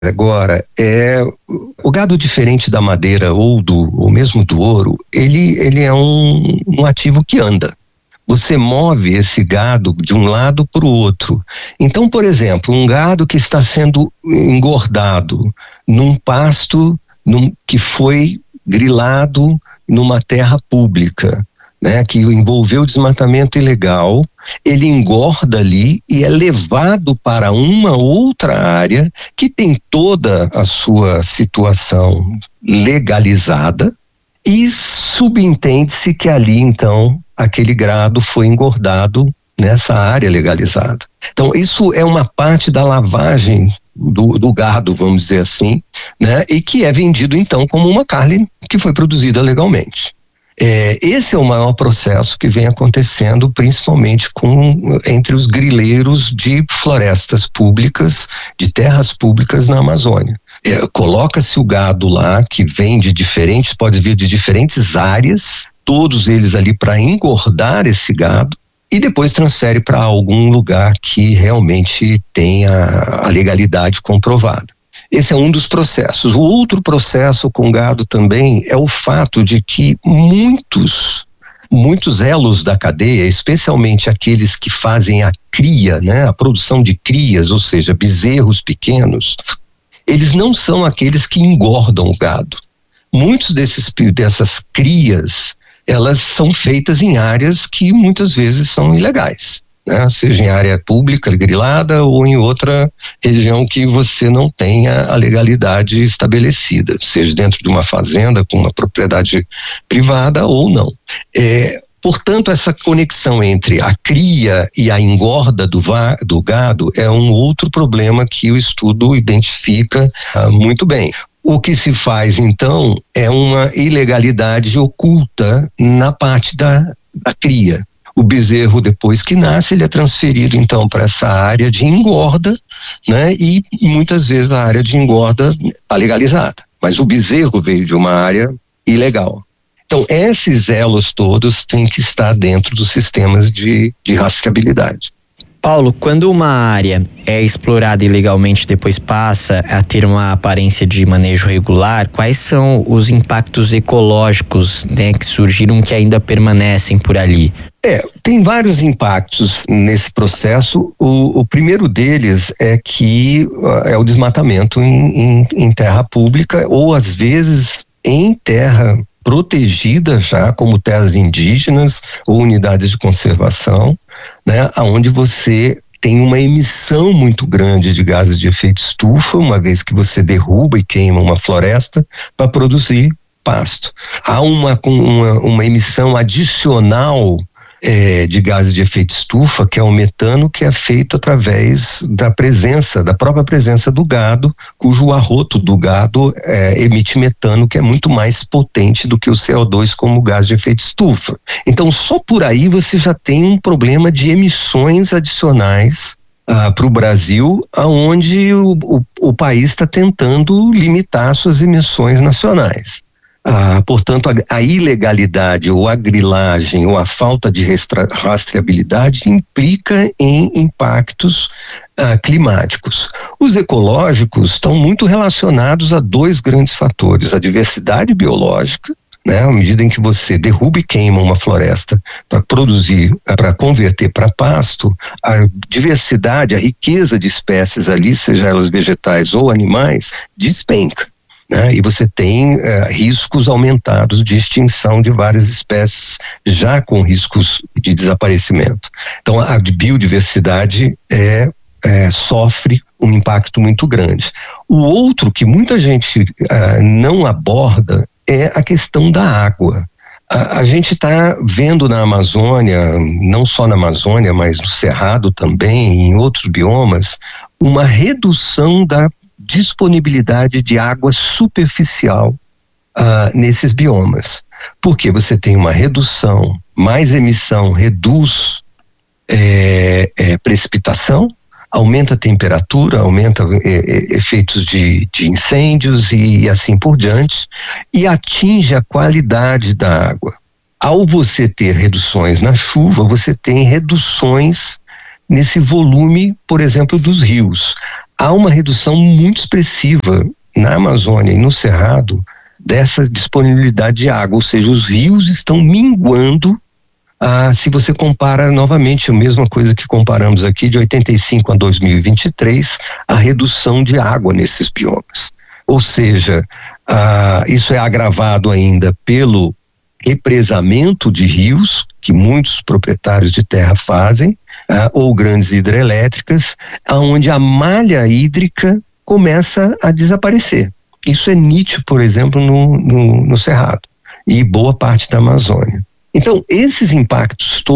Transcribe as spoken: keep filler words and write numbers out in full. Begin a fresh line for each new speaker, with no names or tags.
agora é o gado, diferente da madeira ou do ou mesmo do ouro, ele, ele é um, um ativo que anda. Você move esse gado de um lado para o outro. Então, por exemplo, um gado que está sendo engordado num pasto num, que foi grilado numa terra pública, né, que envolveu desmatamento ilegal, ele engorda ali e é levado para uma outra área que tem toda a sua situação legalizada e subentende-se que ali, então, aquele gado foi engordado nessa área legalizada. Então, isso é uma parte da lavagem do, do gado, vamos dizer assim, né, e que é vendido, então, como uma carne que foi produzida legalmente. É, esse é o maior processo que vem acontecendo, principalmente com, entre os grileiros de florestas públicas, de terras públicas na Amazônia. É, coloca-se o gado lá, que vem de diferentes, pode vir de diferentes áreas, todos eles ali para engordar esse gado, e depois transfere para algum lugar que realmente tenha a legalidade comprovada. Esse é um dos processos. O outro processo com gado também é o fato de que muitos, muitos elos da cadeia, especialmente aqueles que fazem a cria, né, a produção de crias, ou seja, bezerros pequenos, eles não são aqueles que engordam o gado. Muitos desses, dessas crias, elas são feitas em áreas que muitas vezes são ilegais. Né? Seja em área pública, grilada, ou em outra região que você não tenha a legalidade estabelecida, seja dentro de uma fazenda com uma propriedade privada ou não. É, portanto, essa conexão entre a cria e a engorda do, va- do gado é um outro problema que o estudo identifica ah, muito bem. O que se faz, então, é uma ilegalidade oculta na parte da, da cria. O bezerro, depois que nasce, ele é transferido então para essa área de engorda, né? E muitas vezes a área de engorda está legalizada, mas o bezerro veio de uma área ilegal. Então, esses elos todos têm que estar dentro dos sistemas de, de rastreabilidade.
Paulo, quando uma área é explorada ilegalmente e depois passa a ter uma aparência de manejo regular, quais são os impactos ecológicos, né, que surgiram, que ainda permanecem por ali?
É, tem vários impactos nesse processo. O, o primeiro deles é que uh, é o desmatamento em, em, em terra pública, ou às vezes em terra protegida já, como terras indígenas ou unidades de conservação, né, aonde você tem uma emissão muito grande de gases de efeito estufa, uma vez que você derruba e queima uma floresta para produzir pasto. Há uma, uma, uma emissão adicional É, de gases de efeito estufa, que é o metano, que é feito através da presença, da própria presença do gado, cujo arroto do gado é, emite metano, que é muito mais potente do que o C O dois como gás de efeito estufa. Então, só por aí você já tem um problema de emissões adicionais ah, para o Brasil, aonde o, o, o país está tentando limitar suas emissões nacionais. Ah, portanto, a, a ilegalidade ou a grilagem ou a falta de restra, rastreabilidade implica em impactos ah, climáticos. Os ecológicos estão muito relacionados a dois grandes fatores: a diversidade biológica, né, à medida em que você derruba e queima uma floresta para produzir, para converter para pasto, a diversidade, a riqueza de espécies ali, seja elas vegetais ou animais, despenca. Né? E você tem eh, riscos aumentados de extinção de várias espécies, já com riscos de desaparecimento. Então, a biodiversidade é, é, sofre um impacto muito grande. O outro que muita gente ah, não aborda é a questão da água. A, a gente está vendo na Amazônia, não só na Amazônia, mas no Cerrado também, em outros biomas, uma redução da disponibilidade de água superficial uh, nesses biomas, porque você tem uma redução, mais emissão reduz é, é, precipitação, aumenta a temperatura, aumenta é, efeitos de, de incêndios e, e assim por diante, e atinge a qualidade da água. Ao você ter reduções na chuva, você tem reduções nesse volume, por exemplo, dos rios. há uma redução muito expressiva na Amazônia e no Cerrado dessa disponibilidade de água, ou seja, os rios estão minguando. Ah, se você compara novamente a mesma coisa que comparamos aqui de oitenta e cinco a dois mil e vinte e três, a redução de água nesses biomas. Ou seja, ah, isso é agravado ainda pelo represamento de rios, que muitos proprietários de terra fazem, ah, ou grandes hidrelétricas, onde a malha hídrica começa a desaparecer. Isso é nítido, por exemplo, no, no, no Cerrado e boa parte da Amazônia. Então, esses impactos todos